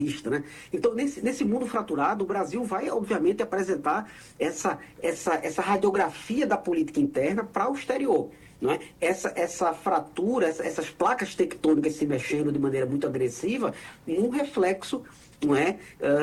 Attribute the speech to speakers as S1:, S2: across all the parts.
S1: Né? Então, nesse mundo fraturado, o Brasil vai, obviamente, apresentar essa radiografia da política interna para o exterior. Não é? Essa fratura, essas placas tectônicas se mexendo de maneira muito agressiva, um reflexo, não é,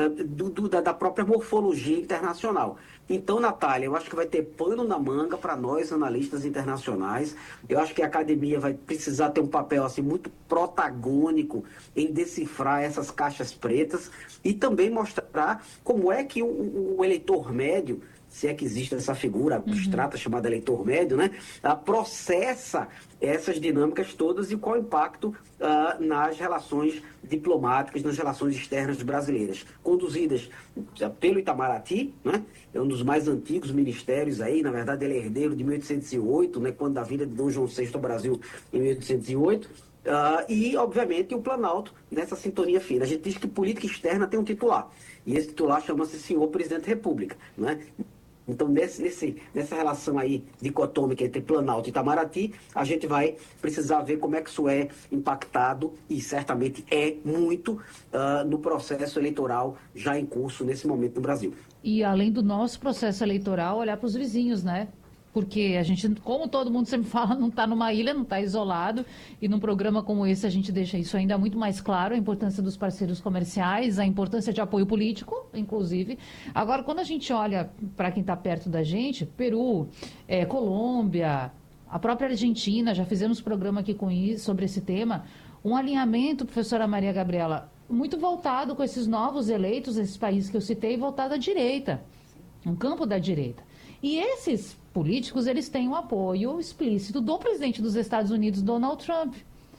S1: da própria morfologia internacional. Então, Natália, eu acho que vai ter pano na manga para nós, analistas internacionais. Eu acho que a academia vai precisar ter um papel assim, muito protagônico em decifrar essas caixas pretas e também mostrar como é que o eleitor médio, se é que existe essa figura abstrata chamada eleitor médio, né, processa essas dinâmicas todas e qual o impacto nas relações diplomáticas, nas relações externas brasileiras, conduzidas pelo Itamaraty, né, é um dos mais antigos ministérios aí, na verdade ele é herdeiro de 1808, né, quando da vinda de Dom João VI ao Brasil em 1808, e, obviamente, o Planalto nessa sintonia fina. A gente diz que política externa tem um titular, e esse titular chama-se senhor presidente da República. Né? Então, nessa relação aí dicotômica entre Planalto e Itamaraty, a gente vai precisar ver como é que isso é impactado, e certamente é muito, no processo eleitoral já em curso nesse momento no Brasil.
S2: E além do nosso processo eleitoral, olhar para os vizinhos, né? Porque a gente, como todo mundo sempre fala, não está numa ilha, não está isolado. E num programa como esse a gente deixa isso ainda muito mais claro, a importância dos parceiros comerciais, a importância de apoio político, inclusive. Agora, quando a gente olha para quem está perto da gente, Peru, Colômbia, a própria Argentina, já fizemos programa aqui com isso, sobre esse tema, um alinhamento, professora Maria Gabriela, muito voltado com esses novos eleitos, esses países que eu citei, voltado à direita, um campo da direita. E esses políticos, eles têm o apoio explícito do presidente dos Estados Unidos, Donald Trump.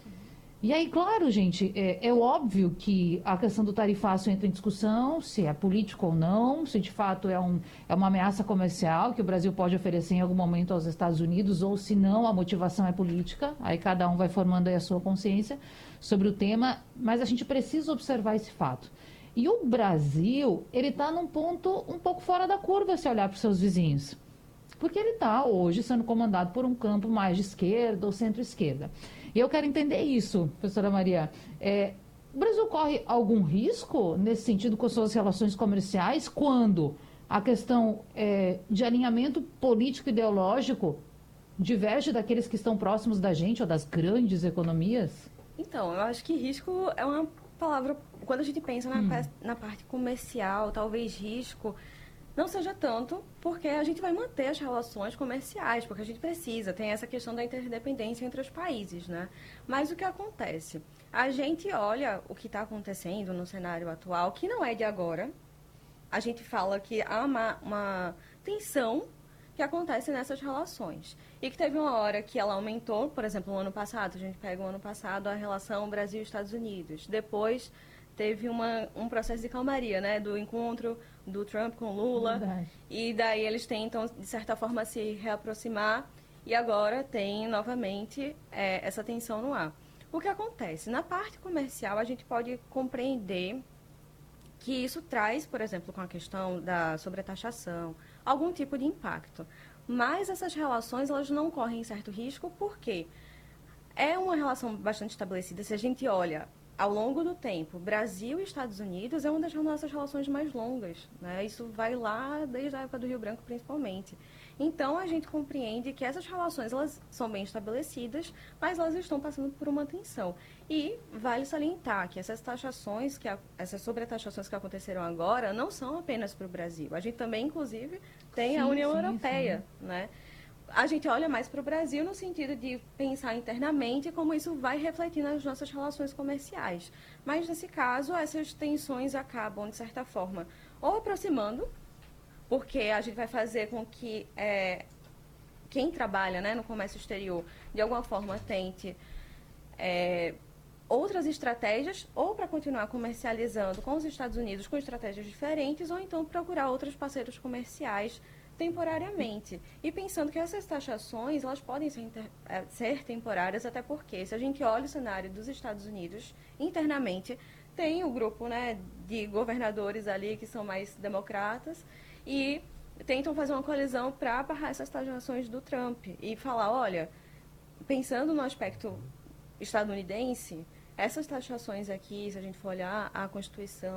S2: E aí, claro, gente, é óbvio que a questão do tarifaço entra em discussão, se é político ou não, se de fato é uma ameaça comercial que o Brasil pode oferecer em algum momento aos Estados Unidos, ou se não, a motivação é política, aí cada um vai formando aí a sua consciência sobre o tema, mas a gente precisa observar esse fato. E o Brasil, ele está num ponto um pouco fora da curva se olhar para os seus vizinhos. Porque ele está hoje sendo comandado por um campo mais de esquerda ou centro-esquerda. E eu quero entender isso, professora Maria. O Brasil corre algum risco nesse sentido com suas relações comerciais quando a questão de alinhamento político-ideológico diverge daqueles que estão próximos da gente ou das grandes economias?
S3: Então, eu acho que risco é uma palavra... Quando a gente pensa na parte comercial, talvez risco não seja tanto, porque a gente vai manter as relações comerciais, porque a gente precisa, tem essa questão da interdependência entre os países, né? Mas o que acontece? A gente olha o que está acontecendo no cenário atual, que não é de agora. A gente fala que há uma tensão que acontece nessas relações. E que teve uma hora que ela aumentou, por exemplo, no ano passado, a gente pega o ano passado a relação Brasil-Estados Unidos. Depois teve um processo de calmaria, né, do encontro do Trump com Lula.
S2: Verdade.
S3: E daí eles tentam, de certa forma, se reaproximar. E agora tem, novamente, essa tensão no ar. O que acontece? Na parte comercial, a gente pode compreender que isso traz, por exemplo, com a questão da sobretaxação, algum tipo de impacto. Mas essas relações, elas não correm certo risco, porque é uma relação bastante estabelecida. Se a gente olha ao longo do tempo, Brasil e Estados Unidos é uma das nossas relações mais longas, né? Isso vai lá desde a época do Rio Branco, principalmente. Então, a gente compreende que essas relações, elas são bem estabelecidas, mas elas estão passando por uma tensão. E vale salientar que essas taxações, essas sobretaxações que aconteceram agora, não são apenas para o Brasil. A gente também, inclusive, tem a União Europeia, né? A gente olha mais para o Brasil no sentido de pensar internamente como isso vai refletir nas nossas relações comerciais. Mas, nesse caso, essas tensões acabam, de certa forma, ou aproximando, porque a gente vai fazer com que quem trabalha, né, no comércio exterior, de alguma forma, tente outras estratégias, ou para continuar comercializando com os Estados Unidos com estratégias diferentes, ou então procurar outros parceiros comerciais temporariamente. E pensando que essas taxações, elas podem ser temporárias, até porque, se a gente olha o cenário dos Estados Unidos, internamente, tem o grupo, né, de governadores ali que são mais democratas e tentam fazer uma coalizão para barrar essas taxações do Trump e falar, olha, pensando no aspecto estadunidense, essas taxações aqui, se a gente for olhar a Constituição